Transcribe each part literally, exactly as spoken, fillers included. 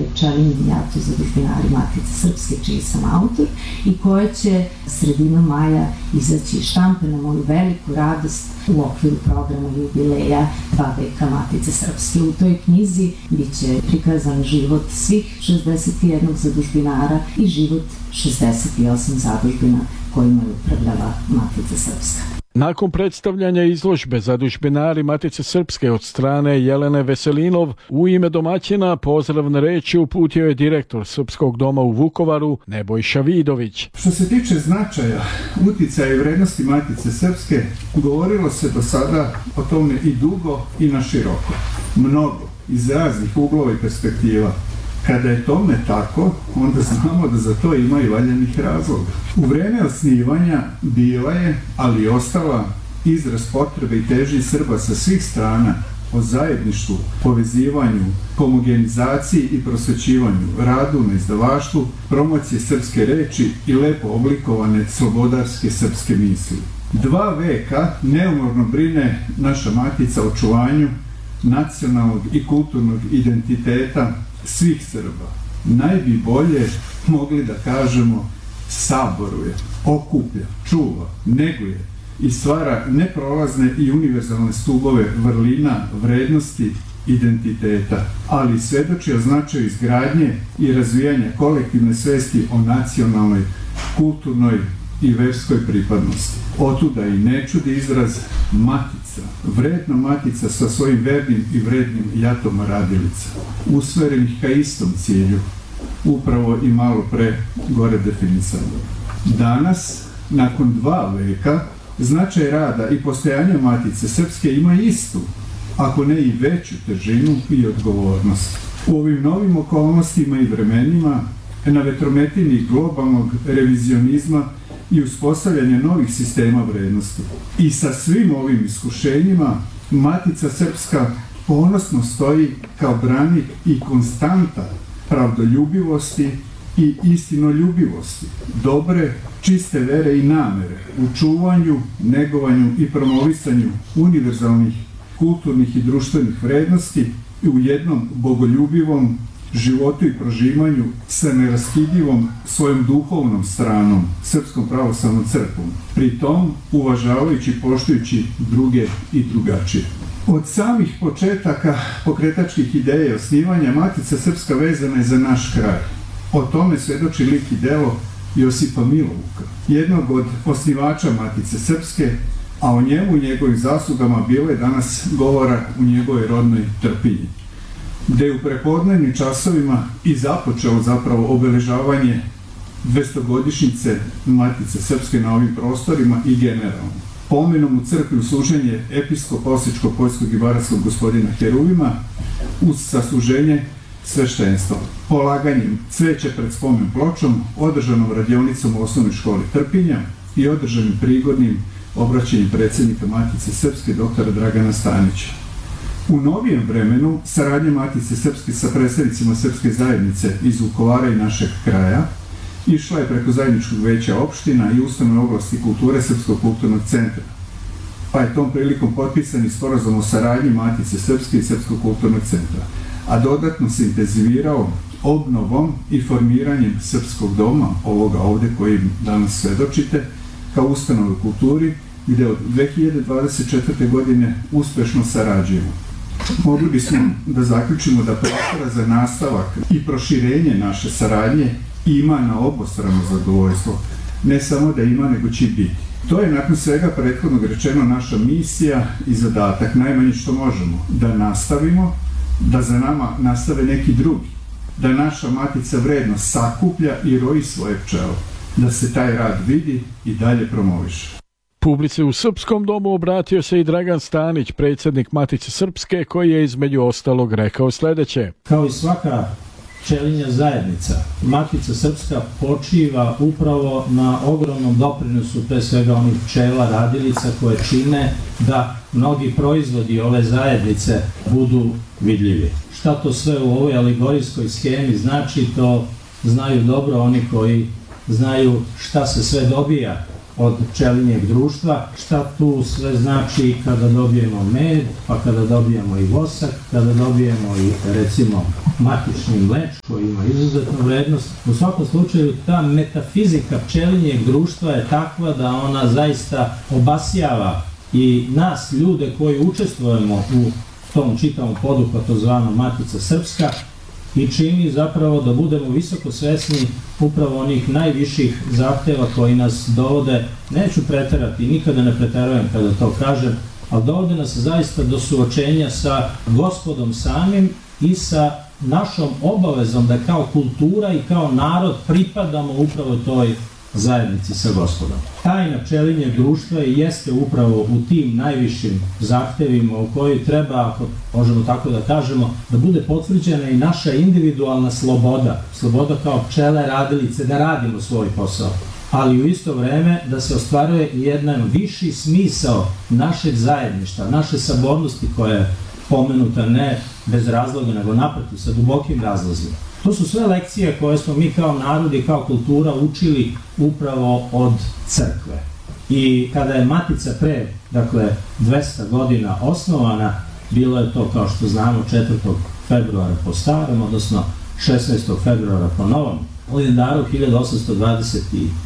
Pčelin minijatur zadužbinari Matice Srpske, čiji sam autor, i koja će sredinom maja izaći štampe na moju veliku radost u okviru programa jubileja dva veka Matice Srpske. U toj knjizi bit će prikazan život svih šezdeset jedan zadužbinara i život šezdeset osam zadužbina kojima je upravljala Matica Srpska. Nakon predstavljanja izložbe Zadužbinari Matice Srpske od strane Jelene Veselinov, u ime domaćina pozdravne reči uputio je direktor Srpskog doma u Vukovaru Nebojša Vidović. Što se tiče značaja, uticaja i vrednosti Matice Srpske, govorilo se do sada o tome i dugo i na široko. Mnogo, iz raznih uglova i perspektiva. Kada je tome tako, onda znamo da za to ima i valjanih razloga. U vreme osnivanja bila je, ali i ostala, izraz potrebe i težnje Srba sa svih strana o zajedništvu, povezivanju, homogenizaciji i prosvećivanju, radu na izdavaštvu, promocije srpske reči i lepo oblikovane slobodarske srpske misli. Dva veka neumorno brine naša Matica o očuvanju nacionalnog i kulturnog identiteta svih Srba. Najbi bolje mogli da kažemo saboruje, okuplja, čuva, neguje i stvara neprolazne i univerzalne stubove vrlina, vrednosti, identiteta, ali svedoči o značaju izgradnje i razvijanja kolektivne svesti o nacionalnoj, kulturnoj i verskoj pripadnosti. Otuda i ne čudi izraz Matica, vredna Matica sa svojim vernim i vrednim jatom radilica, usmerenih ka istom cilju, upravo i malo pre gore definisano. Danas, nakon dva veka, značaj rada i postojanja Matice Srpske ima istu, ako ne i veću težinu i odgovornost. U ovim novim okolnostima i vremenima, na vetrometini globalnog revizionizma i uspostavljanje novih sistema vrednosti. I sa svim ovim iskušenjima Matica Srpska ponosno stoji kao branik i konstanta pravdoljubivosti i istinoljubivosti, dobre, čiste vere i namere u čuvanju, negovanju i promovisanju univerzalnih, kulturnih i društvenih vrednosti i u jednom bogoljubivom životu i proživanju sa neraskidivom svojom duhovnom stranom, Srpskom pravoslavnom crkvom, pri tom uvažavajući i poštujući druge i drugačije. Od samih početaka pokretačkih ideja osnivanja Matica Srpska vezana je za naš kraj. O tome svedoči lik i delo Josipa Milovuka, jednog od osnivača Matice Srpske, a o njemu i njegovim zaslugama bilo je danas govora u njegovoj rodnoj Trpinji, gde je u prepodnevnim časovima i započeo zapravo obeležavanje dvestogodišnjice Matice Srpske na ovim prostorima i generalno. Pomenom u crkvi u služenje episkop Osječko-Poljskog i Baranjskog gospodina Heruvima uz sasluženje sveštenstva, polaganjem cveća pred spomen pločom, održanom radionicom u osnovnoj školi Trpinja i održanim prigodnim obraćanjem predsjednika Matice Srpske doktora Dragana Stanića. U novijem vremenu saradnja Matice Srpske sa predstavnicima Srpske zajednice iz Vukovara i našeg kraja išla je preko zajedničkog veća opština i ustanove oblasti kulture Srpskog kulturnog centra, pa je tom prilikom potpisan i sporazum o saradnji Matice Srpske i Srpskog kulturnog centra, a dodatno se intenzivirao obnovom i formiranjem Srpskog doma, ovoga ovde koji danas svedočite, kao ustanove u kulturi, gde od dve hiljade dvadeset četvrte. godine uspešno sarađujemo. Mogli bismo da zaključimo da prostora za nastavak i proširenje naše saradnje ima na obostrano zadovoljstvo. Ne samo da ima, nego će biti. To je nakon svega prethodnog rečeno naša misija i zadatak, najmanje što možemo, da nastavimo, da za nama nastave neki drugi, da naša Matica vredno sakuplja i roji svoje pčele, da se taj rad vidi i dalje promoviše. Publici u Srpskom domu obratio se i Dragan Stanić, predsjednik Matice Srpske, koji je između ostalog rekao sljedeće. Kao i svaka pčelinja zajednica, Matica Srpska počiva upravo na ogromnom doprinosu pre svega onih pčela, radilica koje čine da mnogi proizvodi ove zajednice budu vidljivi. Šta to sve u ovoj alegorijskoj schemi znači, to znaju dobro oni koji znaju šta se sve dobija od pčelinjeg društva, šta tu sve znači kada dobijemo med, pa kada dobijemo i vosak, kada dobijemo i recimo matični mleč koji ima izuzetnu vrednost. U svakom slučaju ta metafizika pčelinjeg društva je takva da ona zaista obasjava i nas, ljude koji učestvujemo u tom čitavom poduhvatu zvanom Matica Srpska, i čini zapravo da budemo visoko svesni upravo onih najviših zahteva koji nas dovode, neću preterati, nikada ne preterujem kada to kažem, ali dovode nas zaista do suočenja sa Gospodom samim i sa našom obavezom da kao kultura i kao narod pripadamo upravo toj zajednici sa Gospodom. Tajna pčelinjeg društva jeste upravo u tim najvišim zahtevima u kojoj treba, ako možemo tako da kažemo, da bude potvrđena i naša individualna sloboda, sloboda kao pčele radilice da radimo svoj posao, ali u isto vreme da se ostvaruje jedan viši smisao našeg zajedništva, naše sabornosti koja je pomenuta ne bez razloga, nego naprotiv, sa dubokim razlozima. To su sve lekcije koje smo mi kao narod i kao kultura učili upravo od crkve. I kada je Matica pre, dakle, dvesta godina osnovana, bilo je to, kao što znamo, četvrtog februara po starom, odnosno šesnaestog februara po novom kalendaru hiljadu osamsto dvadeset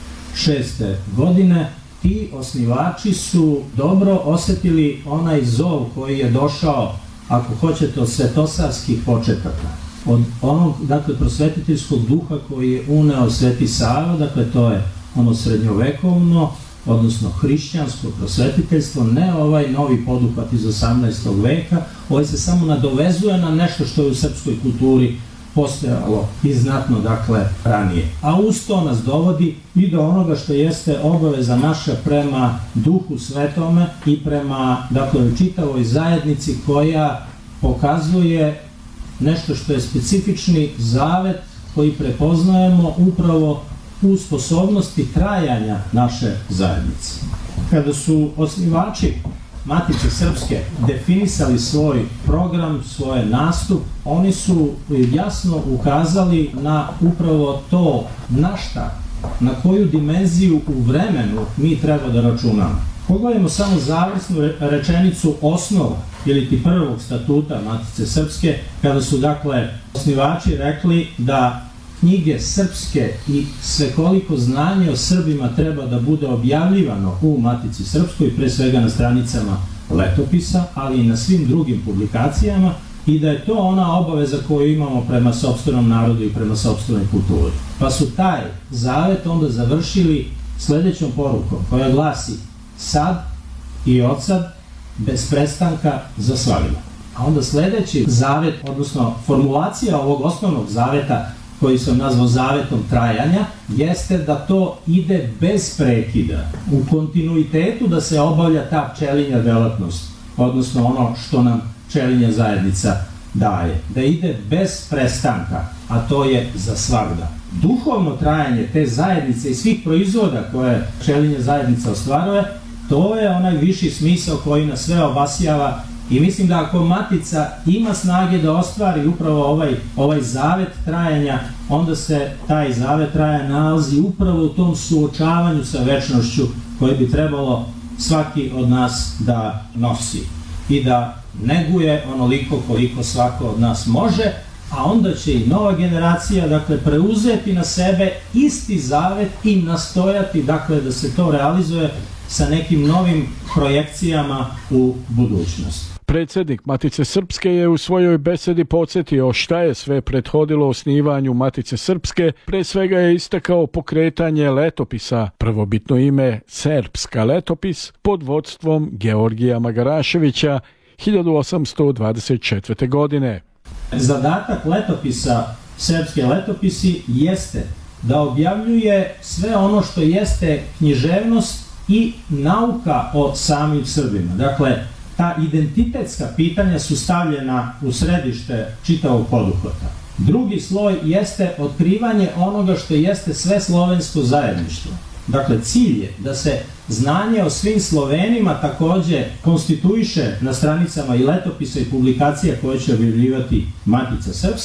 šeste. godine. Ti osnivači su dobro osetili onaj zov koji je došao, ako hoćete, od svetosavskih početaka. Od onog, dakle, prosvetiteljskog duha koji je uneo Sveti Sava, dakle, to je ono srednjovekovno, odnosno hrišćansko prosvetiteljstvo, ne ovaj novi poduhvat iz osamnaestog veka, ovaj se samo nadovezuje na nešto što je u srpskoj kulturi postojalo i znatno, dakle, ranije. A uz to nas dovodi i do onoga što jeste obaveza naša prema Duhu Svetome i prema, dakle, čitavoj zajednici koja pokazuje nešto što je specifični zavet koji prepoznajemo upravo u sposobnosti trajanja naše zajednice. Kada su osnivači Matice Srpske definisali svoj program, svoj nastup, oni su jasno ukazali na upravo to na šta, na koju dimenziju u vremenu mi treba da računamo. Pogledajmo samo završnu rečenicu osnova ili ti prvog statuta Matice Srpske, kada su, dakle, osnivači rekli da knjige srpske i svekoliko znanje o Srbima treba da bude objavljivano u Matici Srpskoj, pre svega na stranicama letopisa, ali i na svim drugim publikacijama, i da je to ona obaveza koju imamo prema sopstvenom narodu i prema sopstvenoj kulturi. Pa su taj zavet onda završili sledećom porukom koja glasi: sad i odsad, bez prestanka za svagda. A onda sledeći zavet, odnosno formulacija ovog osnovnog zaveta, koji sam nazvao zavetom trajanja, jeste da to ide bez prekida, u kontinuitetu da se obavlja ta pčelinja delatnost, odnosno ono što nam pčelinja zajednica daje, da ide bez prestanka, a to je za svagda. Duhovno trajanje te zajednice i svih proizvoda koje pčelinja zajednica ostvaruje, to je onaj viši smisao koji nas sve obasjava, i mislim da ako Matica ima snage da ostvari upravo ovaj, ovaj zavet trajanja, onda se taj zavet trajanja nalazi upravo u tom suočavanju sa večnošću koje bi trebalo svaki od nas da nosi i da neguje onoliko koliko svako od nas može, a onda će i nova generacija, dakle, preuzeti na sebe isti zavet i nastojati, dakle, da se to realizuje sa nekim novim projekcijama u budućnosti. Predsjednik Matice Srpske je u svojoj besedi podsjetio šta je sve prethodilo osnivanju Matice Srpske, pre svega je istakao pokretanje letopisa, prvobitno ime Srpska letopis, pod vodstvom Georgija Magaraševića hiljadu osamsto dvadeset četvrte. godine. Zadatak letopisa, Srpske letopisi, jeste da objavljuje sve ono što jeste književnost i nauka o samim Srbima. Dakle, ta identitetska pitanja su stavljena u središte čitavog poduhvata. Drugi sloj jeste otkrivanje onoga što jeste sve slovensko zajedništvo. Dakle, cilj je da se znanje o svim Slovenima takođe konstituiše na stranicama i letopisa i publikacija koje će objavljivati Matica Srpska,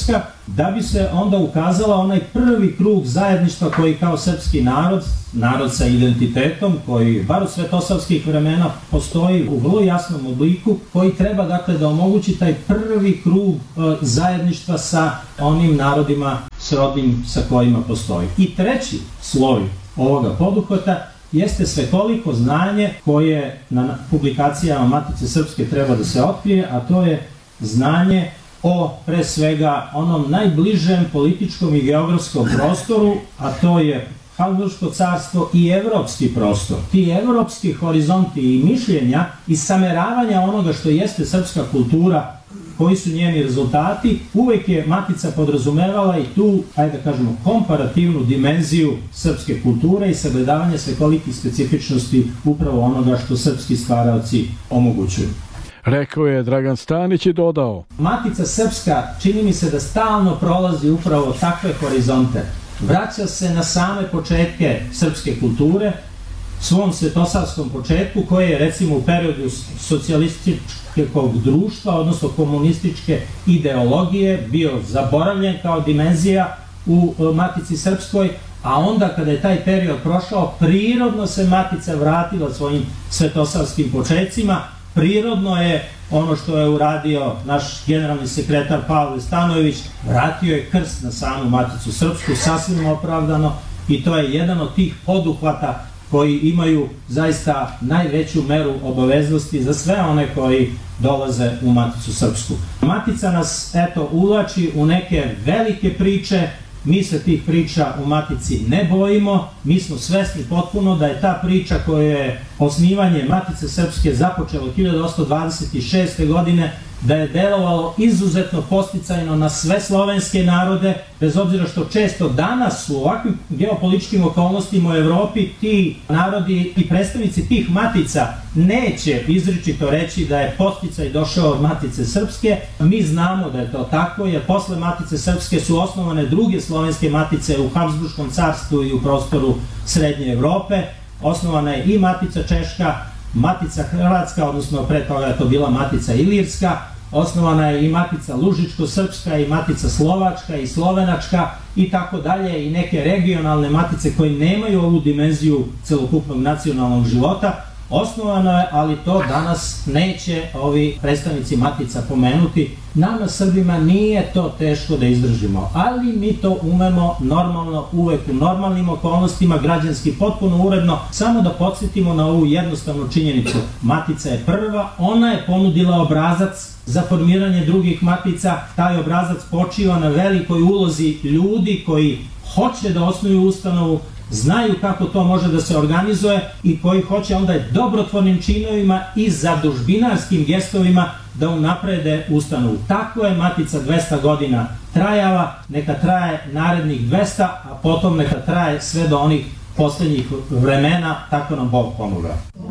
da bi se onda ukazala onaj prvi krug zajedništva koji kao srpski narod, narod sa identitetom, koji bar u svetosavskih vremena postoji u vrlo jasnom obliku, koji treba dakle da omogući taj prvi krug e, zajedništva sa onim narodima srodnim sa kojima postoji. I treći sloj ovoga poduhvata jeste svekoliko znanje koje na publikacijama Matice Srpske treba da se otkrije, a to je znanje o, pre svega, onom najbližem političkom i geografskom prostoru, a to je Habsburško carstvo i evropski prostor. Ti evropski horizonti i mišljenja i sameravanja onoga što jeste srpska kultura, koji su njeni rezultati, uvek je Matica podrazumevala i tu, ajde da kažemo, komparativnu dimenziju srpske kulture i sagledavanje svekolikih specifičnosti upravo onoga što srpski stvaraoci omogućuju. Rekao je Dragan Stanić i dodao: Matica Srpska čini mi se da stalno prolazi upravo takve horizonte. Vraća se na same početke srpske kulture, svom svetosavskom početku, koji je recimo u periodu socijalističkog društva, odnosno komunističke ideologije, bio zaboravljen kao dimenzija u Matici Srpskoj, a onda kada je taj period prošao, prirodno se Matica vratila svojim svetosavskim početcima. Prirodno je ono što je uradio naš generalni sekretar Pavle Stanojević, vratio je krst na samu Maticu Srpsku, sasvim opravdano, i to je jedan od tih poduhvata koji imaju zaista najveću meru obaveznosti za sve one koji dolaze u Maticu Srpsku. Matica nas, eto, uvlači u neke velike priče. Mi se tih priča u Matici ne bojimo, mi smo svesni potpuno da je ta priča koja je osnivanje Matice Srpske započelo hiljadu osamsto dvadeset šeste. godine, da je delovalo izuzetno podsticajno na sve slovenske narode, bez obzira što često danas u ovakvim geopolitičkim okolnostima u Evropi ti narodi i predstavnici tih matica neće izričito reći da je podsticaj došao od Matice Srpske. Mi znamo da je to tako, jer posle Matice Srpske su osnovane druge slovenske matice u Habsburškom carstvu i u prostoru Srednje Evrope. Osnovana je i Matica Češka, Matica Hrvatska, odnosno pre toga je to bila Matica Ilirska, osnovana je i Matica Lužičko-Srpska i Matica Slovačka i Slovenačka i tako dalje, i neke regionalne matice koje nemaju ovu dimenziju celokupnog nacionalnog života. Osnovano je, ali to danas neće ovi predstavnici matica pomenuti. Nama Srbima nije to teško da izdržimo, ali mi to umemo normalno, uvek u normalnim okolnostima, građanski potpuno uredno. Samo da podsjetimo na ovu jednostavnu činjenicu. Matica je prva, ona je ponudila obrazac za formiranje drugih matica. Taj obrazac počiva na velikoj ulozi ljudi koji hoće da osnuju ustanovu, znaju kako to može da se organizuje i koji hoće onda dobrotvornim činovima i zadužbinarskim gestovima da unaprede ustanovu. Tako je Matica dvesta godina trajala, neka traje narednih dvesta, a potom neka traje sve do onih poslednjih vremena, tako nam Bog pomoga.